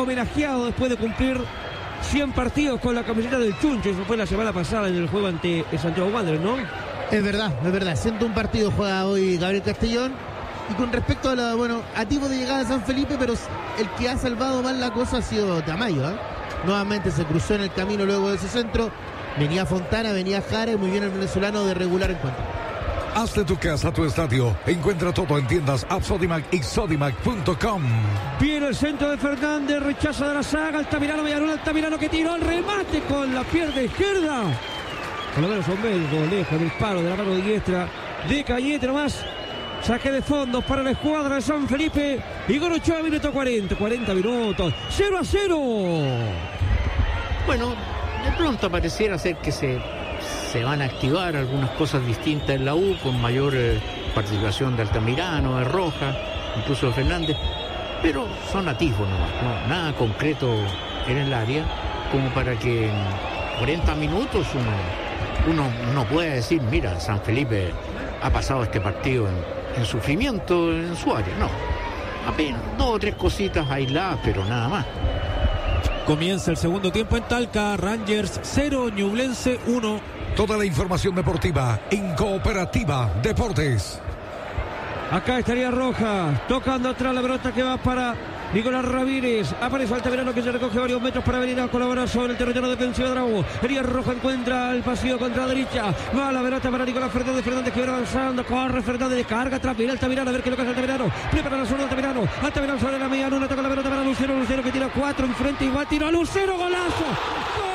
homenajeado después de cumplir 100 partidos con la camiseta del Chuncho. Eso fue la semana pasada en el juego ante el Santiago Wanderers, ¿no? Es verdad. 101 partidos juega hoy Gabriel Castellón. Y con respecto a tipo de llegada a San Felipe, pero el que ha salvado más la cosa ha sido Tamayo, ¿eh? Nuevamente se cruzó en el camino luego de ese centro. Venía Fontana, venía Jara, muy bien el venezolano de regular encuentro. Haz de tu casa tu estadio. Encuentra todo en tiendas App Sodimac y Sodimac.com. Viene el centro de Fernández, rechaza de la saga, Altamirano, Villarón, Altamirano que tiró el remate con la pierna izquierda. Por lo menos son médicos, lejos el disparo de la mano diestra de Cañete nomás. Saque de fondos para la escuadra de San Felipe. Igor Ochoa, minuto 40 minutos. 0-0. Bueno, de pronto pareciera ser que se van a activar algunas cosas distintas en la U, con mayor participación de Altamirano, de Roja, incluso de Fernández, pero son atisbos nomás, ¿no? Nada concreto en el área, como para que en 40 minutos uno no pueda decir, mira, San Felipe ha pasado este partido en sufrimiento en su área, no. Apenas 2 o 3 cositas aisladas, pero nada más. Comienza el segundo tiempo en Talca. Rangers 0, Ñublense 1. Toda la información deportiva en Cooperativa Deportes. Acá estaría Roja, tocando atrás la pelota que va para Nicolás Ramírez. Aparece Altamirano que se recoge varios metros para venir a colaborar sobre el territorio defensivo de Bravo. Elías Roja encuentra el pasillo contra la derecha. Va la pelota para Nicolás Fernández. Fernández que viene avanzando. Corre Fernández, descarga atrás. Viene Altamirano a ver qué es lo que hace Altamirano. Prepara la zona de Altamirano. Altamirano sobre la media luna. Toca la pelota para Lucero. Lucero que tira 4 enfrente y va a tirar a Lucero. ¡Golazo!